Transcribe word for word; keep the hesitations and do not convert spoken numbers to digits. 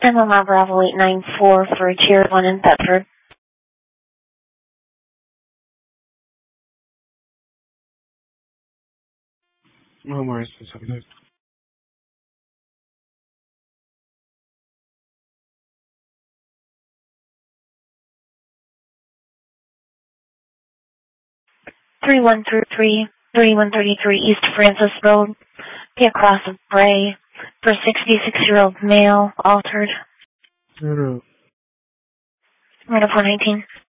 Emma Bravo eight nine four for Tier one in Bedford. No worries, please have a nice three one three three, three one three three East Francis Road, P across of Bray, for sixty-six-year-old male, altered. zero. Run of one nineteen.